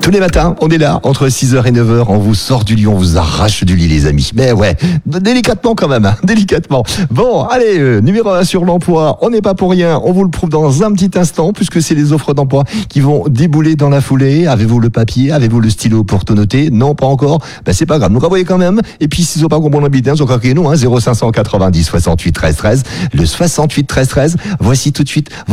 Tous les matins, on est là, entre 6h et 9h, on vous sort du lit, on vous arrache du lit, les amis. Mais ouais, délicatement quand même, hein, délicatement. Bon, allez, numéro 1 sur l'emploi, on n'est pas pour rien, on vous le prouve dans un petit instant, puisque c'est les offres d'emploi qui vont débouler dans la foulée. Avez-vous le papier, avez-vous le stylo pour tout noter? Non, pas encore. Ben c'est pas grave, nous renvoyez quand même. Et puis, s'ils n'ont pas compris l'habitant, ils ont craqué nous, hein, 0590 68 13 13, le 68 13 13. Voici tout de suite